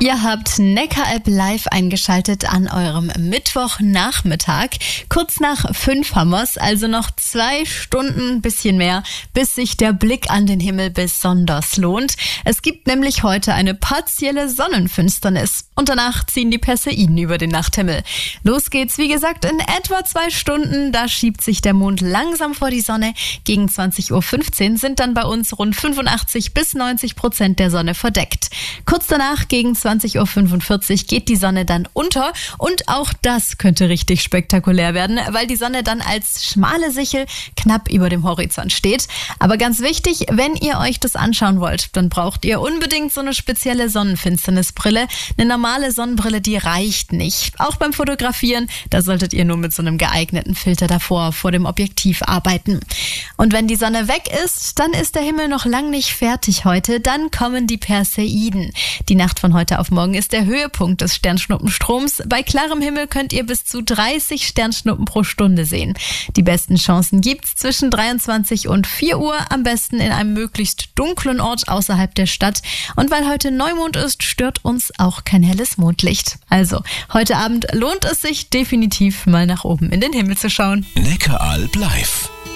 Ihr habt Neckar-Alb live eingeschaltet an eurem Mittwochnachmittag. Kurz nach 5 haben wir's, also noch 2 Stunden, bisschen mehr, bis sich der Blick an den Himmel besonders lohnt. Es gibt nämlich heute eine partielle Sonnenfinsternis und danach ziehen die Perseiden über den Nachthimmel. Los geht's, wie gesagt, in etwa 2 Stunden. Da schiebt sich der Mond langsam vor die Sonne. Gegen 20:15 Uhr sind dann bei uns rund 85-90% der Sonne verdeckt. Kurz danach, gegen 20:45 Uhr, geht die Sonne dann unter und auch das könnte richtig spektakulär werden, weil die Sonne dann als schmale Sichel knapp über dem Horizont steht. Aber ganz wichtig, wenn ihr euch das anschauen wollt, dann braucht ihr unbedingt so eine spezielle Sonnenfinsternisbrille. Eine normale Sonnenbrille, die reicht nicht. Auch beim Fotografieren, da solltet ihr nur mit so einem geeigneten Filter davor vor dem Objektiv arbeiten. Und wenn die Sonne weg ist, dann ist der Himmel noch lang nicht fertig heute. Dann kommen die Perseiden. Die Nacht von heute auf morgen ist der Höhepunkt des Sternschnuppenstroms. Bei klarem Himmel könnt ihr bis zu 30 Sternschnuppen pro Stunde sehen. Die besten Chancen gibt's zwischen 23 und 4 Uhr, am besten in einem möglichst dunklen Ort außerhalb der Stadt. Und weil heute Neumond ist, stört uns auch kein helles Mondlicht. Also, heute Abend lohnt es sich definitiv mal nach oben in den Himmel zu schauen. Neckar-Alb live.